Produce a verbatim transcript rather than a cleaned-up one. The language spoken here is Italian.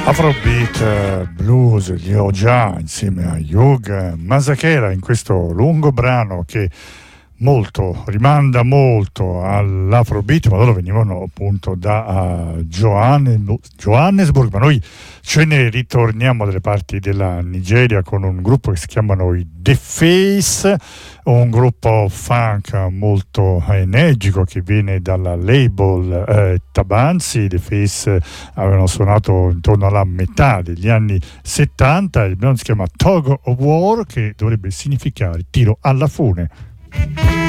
Afrobeat blues, gli Oja insieme a Hugh Masekela in questo lungo brano che molto rimanda molto all'Afrobeat, ma loro venivano appunto da uh, Johanne, Johannesburg, ma noi ce ne ritorniamo dalle parti della Nigeria con un gruppo che si chiamano i The Face, un gruppo funk molto energico che viene dalla label eh, Tabansi. The Face avevano suonato intorno alla metà degli anni settanta, il brano si chiama Tug of War, che dovrebbe significare tiro alla fune.